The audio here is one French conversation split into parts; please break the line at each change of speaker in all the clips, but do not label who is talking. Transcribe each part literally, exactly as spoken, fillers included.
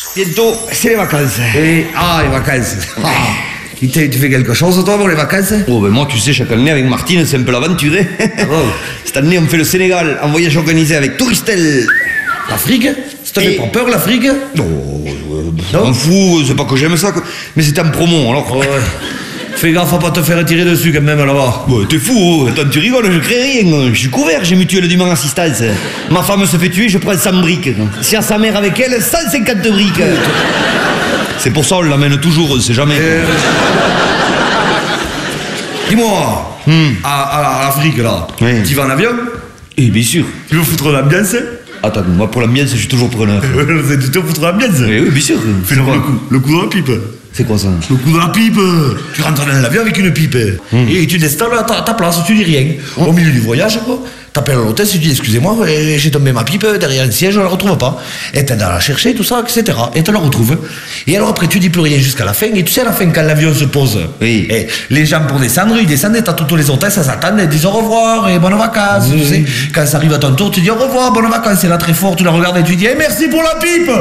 Bientôt, c'est les vacances.
Et, ah, les vacances. Ah. Tu fais quelque chose, toi, pour les vacances?
Oh, ben moi, tu sais, chaque année, avec Martine, c'est un peu l'aventure. Hein. Oh. Cette année, on fait le Sénégal, en voyage organisé avec Touristel.
L'Afrique? Ça te fait pas peur, l'Afrique?
Non, je m'en fous, c'est pas que j'aime ça, mais c'est en promo, alors.
Ouais. Fais gaffe à pas te faire tirer dessus, quand même, là-bas.
Ouais, t'es fou, oh. Attends, tu rigoles, je crée rien. Je suis couvert, j'ai mutuelle d'humain assistance. Ma femme se fait tuer, je prends cent briques. Si à sa mère avec elle, cent cinquante briques. C'est pour ça on l'amène toujours, on sait jamais. Euh...
Dis-moi, hmm. à, à l'Afrique, là, oui. Tu vas en avion?
Eh bien sûr.
Tu veux foutre l'ambiance?
Attends, moi pour l'ambiance, je suis toujours preneur.
Tu te foutre l'ambiance?
Oui, oui, bien sûr.
Fais le coup, le coup de la pipe.
C'est quoi ça?
Le coup de la pipe. Tu rentres dans l'avion avec une pipe. Mmh. Et tu t'installes à ta, ta place, tu dis rien. Mmh. Au milieu du voyage, quoi. T'appelles à l'hôtel, tu dis excusez-moi, j'ai tombé ma pipe derrière un siège, je la retrouve pas. Et t'aides à la chercher, tout ça, et cetera. Et tu la retrouves. Et alors après, tu dis plus rien jusqu'à la fin. Et tu sais, à la fin, quand l'avion se pose,
oui.
Et les gens pour descendre, ils descendent et t'as toutes les hôtesses, ça s'attendent, elles disent au revoir et bonnes vacances. Mmh. Tu sais. Quand ça arrive à ton tour, tu dis au revoir, bonnes vacances. Et là, très fort, tu la regardes et tu dis hey, merci pour la pipe.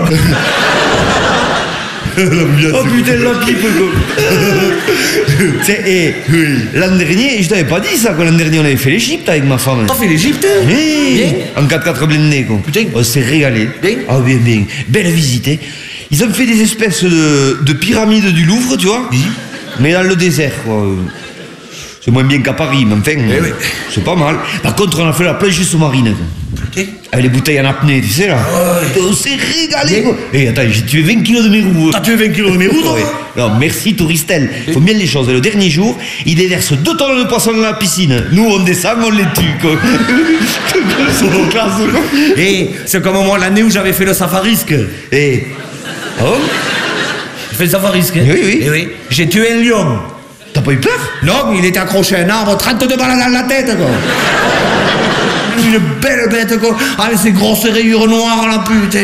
Oh putain, la pipe quoi. C'est, et oui. L'an dernier, je t'avais pas dit ça, quoi. L'an dernier on avait fait l'Égypte avec ma femme.
T'as fait l'Égypte?
Oui. Bien. En quatre quatre blindés quoi.
Putain.
On s'est régalé.
Bien.
Ah bien, bien. Belle visite. Hein. Ils ont fait des espèces de, de pyramides du Louvre, tu vois. Oui. Mais dans le désert, quoi. C'est moins bien qu'à Paris, mais enfin, eh oui. C'est pas mal. Par contre, on a fait la plage sous-marine. Okay. Avec les bouteilles en apnée, tu sais là. Oh, on s'est régalé quoi. Et hey, attends, j'ai tué vingt kilos de mes roues.
T'as tué vingt kilos de mes roues, toi?
Ouais. Non, merci Touristel. Okay. Faut bien les choses. Le dernier jour, ils déversent deux tonnes de poissons dans la piscine. Nous, on descend, on les tue quoi.
Et hey, c'est comme moi l'année où j'avais fait le safarisque.
Et hey. Oh,
j'ai fait le safarisque.
Oui, oui.
Et oui. J'ai tué un lion.
T'as pas eu peur?
Non, mais il était accroché à un arbre, trente-deux balles dans la tête quoi. Une belle bête quoi. Avec ses grosses rayures noires la putain.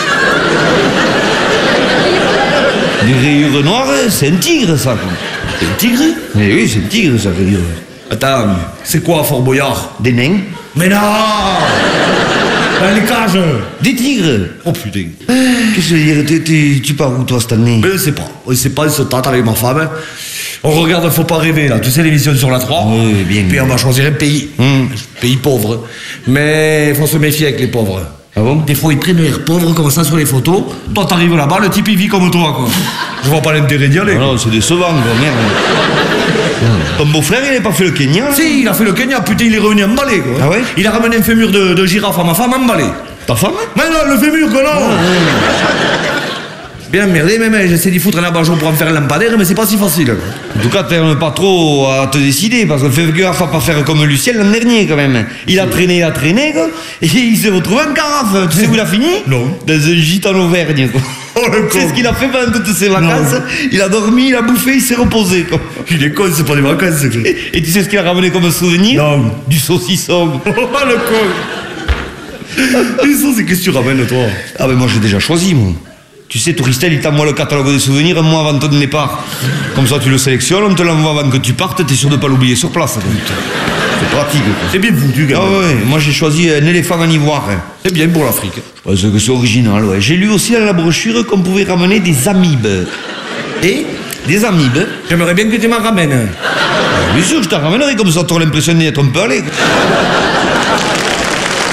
Les rayures noires, c'est un tigre ça quoi.
C'est un tigre?
Mais oui, c'est un tigre ça rayure.
Attends, c'est quoi Fort Boyard?
Des nains?
Mais non. Dans les cages.
Des tigres.
Oh putain.
Qu'est-ce que je veux dire, t'es, t'es, tu pars où toi cette année?
Mais je sais pas, je sais pas, je se tâte avec ma femme. On regarde Faut pas rêver là, tu sais l'émission sur la trois.
Oui, bien.
Puis on va choisir un pays, mmh. Un pays pauvre. Mais il faut se méfier avec les pauvres.
Ah bon?
Des fois ils prennent l'air pauvre comme ça sur les photos. Toi t'arrives là-bas, le type il vit comme toi quoi. Je vois pas l'intérêt d'y aller.
Ah non, c'est décevant quoi, merde. Ton beau-frère il n'a pas fait le Kenya là?
Si, il a fait le Kenya, putain il est revenu emballé quoi.
Ah ouais?
Il a ramené un fémur de, de girafe à ma femme emballé.
Ta femme?
Mais non, le fémur quoi non. Ah, bien merdé, même j'essaie d'y foutre un abat-jour pour en faire un lampadaire, mais c'est pas si facile. Quoi.
En tout cas, t'aimes pas trop à te décider, parce que fais gaffe à pas faire comme Lucien l'an dernier quand même. Il a traîné, il a traîné, quoi, et il s'est retrouvé en carafe. Tu sais où il a fini?
Non.
Dans un gîte en Auvergne, quoi.
Oh, le con.
C'est ce qu'il a fait pendant toutes ses vacances. Non. Il a dormi, il a bouffé, il s'est reposé, quoi.
Il est con, c'est pas des vacances, c'est clair.
Et, et tu sais ce qu'il a ramené comme souvenir?
Non.
Du saucisson.
Oh, le con. Du saucisson, qu'est-ce que tu ramènes, toi?
Ah, ben moi, j'ai déjà choisi, moi. Tu sais, Touristel, il t'envoie le catalogue des souvenirs un mois avant ton départ. Comme ça, tu le sélectionnes, on te l'envoie avant que tu partes, t'es sûr de pas l'oublier sur place. C'est pratique.
C'est bien foutu, gars.
Ah ouais, moi j'ai choisi un éléphant en ivoire.
C'est bien pour l'Afrique.
Je pense que c'est original, ouais. J'ai lu aussi dans la brochure qu'on pouvait ramener des amibes.
Et
des amibes.
J'aimerais bien que tu m'en ramènes.
Bien sûr, je t'en ramènerai, comme ça, t'auras l'impression d'y être un peu allé.